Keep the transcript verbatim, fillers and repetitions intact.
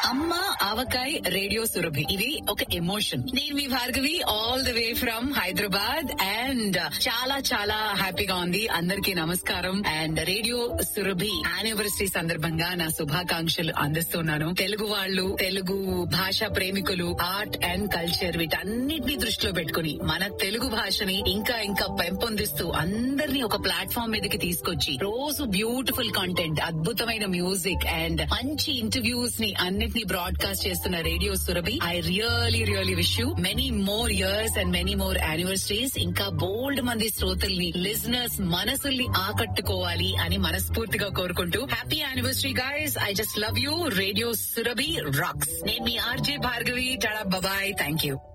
అమ్మ ఆవకాయ్ రేడియో సురభి, ఇది ఒక ఎమోషన్. నేను మీ Bhargavi, all the way from Hyderabad. And చాలా చాలా హ్యాపీగా ఉంది. అందరికీ నమస్కారం. అండ్ రేడియో సురభి యానివర్సరీ సందర్భంగా నా శుభాకాంక్షలు అందిస్తున్నాను. తెలుగు వాళ్ళు, తెలుగు భాష ప్రేమికులు, ఆర్ట్ అండ్ కల్చర్ వీటన్నిటిని దృష్టిలో పెట్టుకుని మన తెలుగు భాషని ఇంకా ఇంకా పెంపొందిస్తూ అందరినీ ఒక ప్లాట్ఫామ్ మీదకి తీసుకొచ్చి రోజు బ్యూటిఫుల్ కంటెంట్, అద్భుతమైన మ్యూజిక్ అండ్ మంచి ఇంటర్వ్యూస్ ని అన్నిటినీ బ్రాడ్కాస్ట్ చేస్తున్న radio Surabhi. I really really wish you many more years and many more anniversaries. ఇంకా బోల్డ్ మంది శ్రోతల్ని, లిజనర్స్ మనసుల్ని ఆకట్టుకోవాలి అని మనస్ఫూర్తిగా కోరుకుంటూ happy anniversary guys. I just love you. Radio Surabhi racks. నేను మీ RJ Bhargavi. Tada, bye. Thank you.